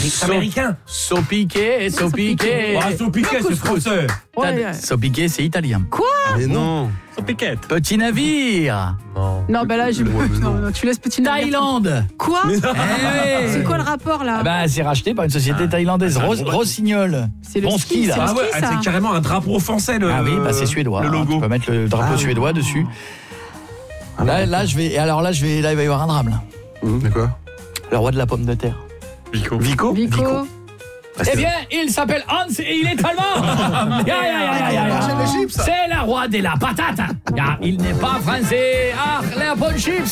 C'est américain. Sopiquet. Sopiquet, c'est français. Ouais. Sopiquet, c'est italien. Quoi? Mais non. Sopiquette. Petit navire. Non, bah là, non, tu laisses petit navire. Thaïlande. Quoi? Eh oui. C'est quoi le rapport là? Bah, c'est racheté par une société thaïlandaise, Rossignol. C'est le Bon ski, ski, là. c'est le Ah ouais, ski, ça. c'est carrément un drapeau français. Ah oui, bah c'est suédois. Le logo. Tu peux mettre le drapeau suédois dessus. Là, il va y avoir un drame là. De quoi? Le roi de la pomme de terre. Vico. Vico. Eh bien, il s'appelle Hans et il est allemand. C'est le roi de la patate. Ja, il n'est pas français. Ach, la bonne chips.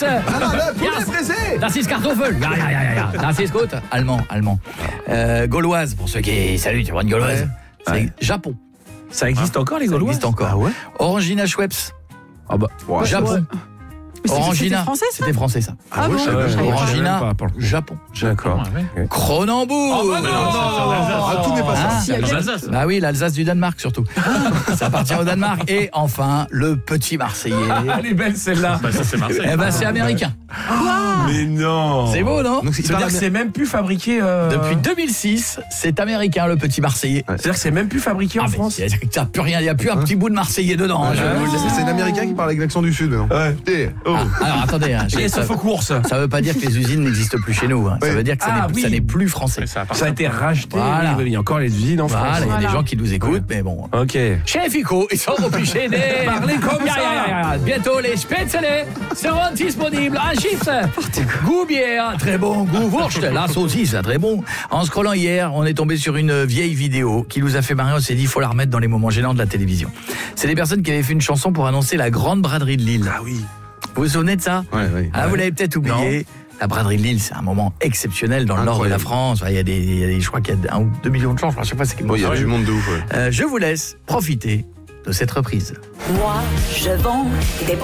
Das ist Kartoffel. Ja. Das ist gut. Allemand. Gauloise, pour ceux qui saluent, tu vois une gauloise. C'est Japon. Ça existe encore, les Ça Gaulois? existe encore. Ah ouais? Orangina Schweppes. Ah bah, Ouais. Japon. Mais Orangina. c'était français, ça? C'était français, ça. Ah ouais, bon? je savais pas. Orangina, Japon. D'accord. Cronenbourg. Oh, bah non. Ah, tout n'est pas ça. Si, il y a bien- Bah oui, l'Alsace du Danemark surtout. Ça appartient au Danemark. Et enfin, le petit Marseillais. Elle est belle celle-là. Bah ça c'est Marseille. Eh ben, c'est américain. Mais non. C'est beau, non? Donc, Ça veut dire que c'est même plus fabriqué. Depuis 2006, c'est américain, le petit Marseillais. C'est-à-dire que c'est même plus fabriqué en Ah, mais France. il n'y a plus rien, il n'y a plus un petit bout de Marseillais dedans. hein, je vous le dis. C'est un Américain qui parle avec l'accent du Sud, non? Ouais. Alors attendez, hein, Et ça sauf aux courses. ne veut pas dire que les usines n'existent plus chez nous. Hein. Ça Oui. veut dire que Ah, oui. ça n'est plus français. Mais ça appartient. Ça a été racheté. Voilà. Oui, il y a encore les usines en France. Voilà, il y a des Voilà. gens qui nous écoutent, mais bon. Ok. Chez Fico, ils sont obligés de Parlez comme ça. Bientôt, les Spätzle seront disponibles en chips. Goût bière, très bon. Goût wurst, la saucisse, très bon. En scrollant hier, on est tombé sur une vieille vidéo qui nous a fait marrer. On s'est dit, il faut la remettre dans les moments gênants de la télévision. C'est des personnes qui avaient fait une chanson pour annoncer la grande braderie de Lille. Ah oui. Vous vous souvenez de ça? Ouais. Ah, vous l'avez peut-être oublié. La braderie de Lille, c'est un moment exceptionnel dans le nord de la France. Il y a des, je crois qu'il y a 1 ou 2 millions de gens. Je sais pas, c'est Bon, il y a du monde de ouf, ouais. Je vous laisse profiter de cette reprise. Moi, je vends des